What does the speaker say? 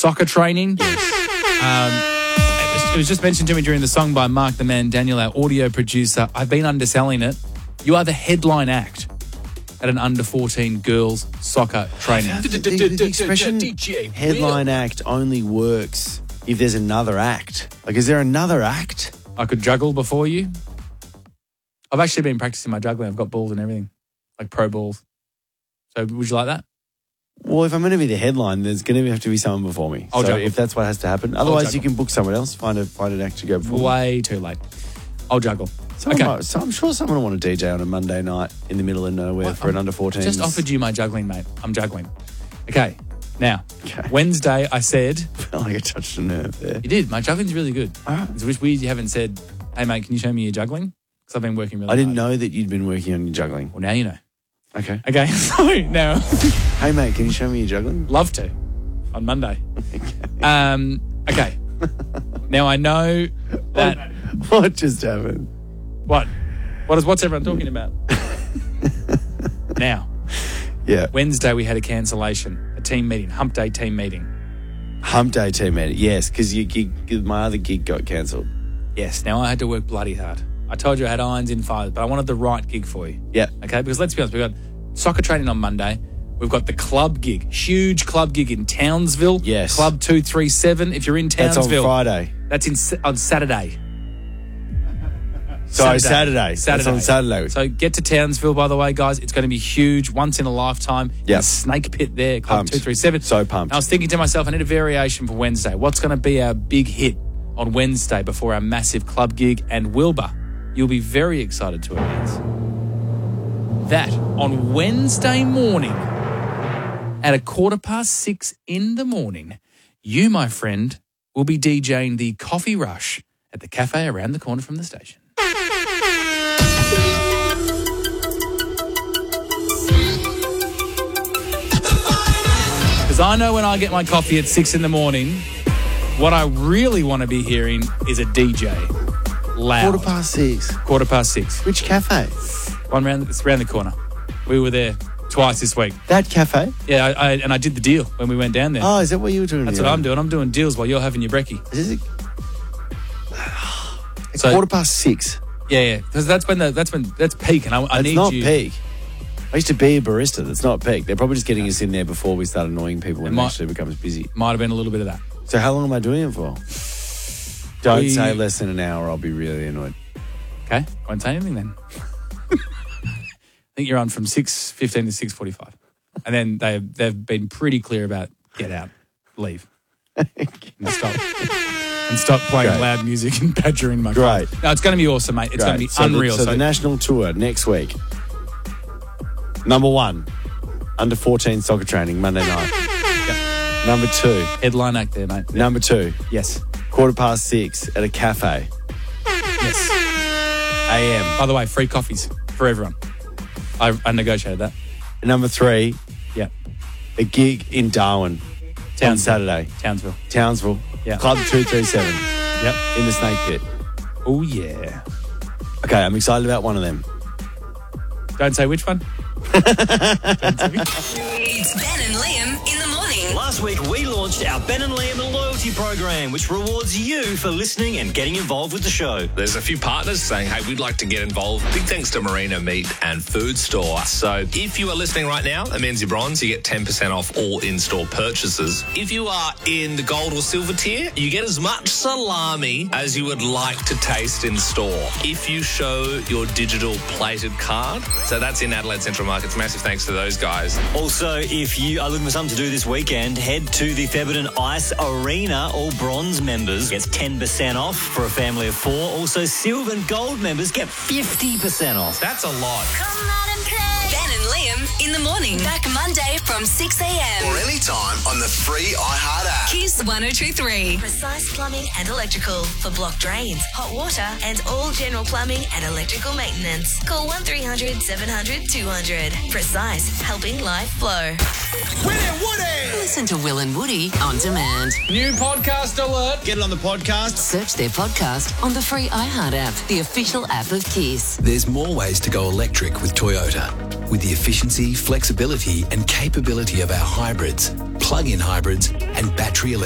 soccer training. It was just mentioned to me during the song by Mark the Man Daniel, our audio producer. I've been underselling it. You are the headline act at an under-14 girls soccer training. The expression headline act only works if there's another act. Like, is there another act? I could juggle before you. I've actually been practicing my juggling. I've got balls and everything, like pro balls. So would you like that? Well, if I'm going to be the headline, there's going to have to be someone before me. I'll juggle. If that's what has to happen. Otherwise, you can book someone else, find an act to go before. Way too late. I'll juggle. So I'm sure someone will want to DJ on a Monday night in the middle of nowhere for an under-14. Just offered you my juggling, mate. I'm juggling. Okay. Now, Wednesday I said... I felt like I touched a nerve there. You did. My juggling's really good. Right. It's weird you haven't said, hey, mate, can you show me your juggling? Because I've been working really hard. I didn't know that you'd been working on your juggling. Well, now you know. Okay. Okay, so now... Hey, mate, can you show me your juggling? Love to. On Monday. Okay. Now, I know that... What just happened? What? What's everyone talking about? Now. Yeah. Wednesday we had a cancellation, a team meeting, hump day team meeting. Hump day team meeting, yes, because my other gig got cancelled. Yes, now I had to work bloody hard. I told you I had irons in fire, but I wanted the right gig for you. Yeah. Okay, because let's be honest, we've got soccer training on Monday. We've got the club gig, huge club gig in Townsville. Yes. Club 237. If you're in Townsville. That's on Friday. That's on Saturday. Sorry, Saturday. That's on Saturday. So get to Townsville, by the way, guys. It's going to be huge, once in a lifetime. Yeah. The Snake Pit there, Club Pumped. 237. So pumped. I was thinking to myself, I need a variation for Wednesday. What's going to be our big hit on Wednesday before our massive club gig? And Wilbur, you'll be very excited to announce that on Wednesday morning at 6:15 in the morning, you, my friend, will be DJing the Coffee Rush at the cafe around the corner from the station. Because I know when I get my coffee at 6 in the morning, what I really want to be hearing is a DJ. Loud. 6:15. 6:15. Which cafe? It's around the corner. We were there twice this week. That cafe? Yeah, I did the deal when we went down there. Oh, is that what you were doing? That's what I'm doing. I'm doing deals while you're having your brekkie. Is it? So, 6:15. Yeah. Because that's peak, and I need you. It's not peak. I used to be a barista. That's not peak. They're probably just getting us in there before we start annoying people when it actually becomes busy. Might have been a little bit of that. So how long am I doing it for? Don't say less than an hour. I'll be really annoyed. Okay. Won't say anything then. I think you're on from 6:15 to 6:45. And then they've been pretty clear about get out, leave, and stop playing loud music and badgering my car. Great. No, it's going to be awesome, mate. It's going to be unreal. So the national tour next week. Number 1, under 14 soccer training Monday night. Yep. Number 2, headline act there, mate. Number 2, Yes. 6:15 at a cafe. Yes. AM. By the way, free coffees for everyone. I negotiated that. Number 3, Yeah. a gig in Darwin on Saturday. Townsville. Yeah. Club 237. Yep. In the Snake Pit. Oh, yeah. Okay, I'm excited about one of them. Don't say which one. It's Ben and Liam in the morning. Last week, we launched our Ben and Liam loyalty program, which rewards you for listening and getting involved with the show. There's a few partners saying, hey, we'd like to get involved. Big thanks to Marina Meat and Food Store. So if you are listening right now, at Menzies Bronze, you get 10% off all in-store purchases. If you are in the gold or silver tier, you get as much salami as you would like to taste in store. If you show your digital plated card, so that's in Adelaide Central Markets. Massive thanks to those guys. Also, if you are looking for something to do this weekend, head to the Thebarton Ice Arena. All bronze members gets 10% off for a family of 4. Also, silver and gold members get 50% off. That's a lot. Come on and play. Ben and Liam in the morning. Back Monday from 6 a.m. Or anytime on the free iHeart app. Kiss 102.3. Precise Plumbing and Electrical for block drains, hot water, and all general plumbing and electrical maintenance. Call 1300 700 200. Precise, helping life flow. Listen to Will and Woody on demand. New podcast alert. Get it on the podcast. Search their podcast on the free iHeart app, the official app of Kiss. There's more ways to go electric with Toyota. With the efficiency, flexibility and capability of our hybrids, plug-in hybrids and battery electric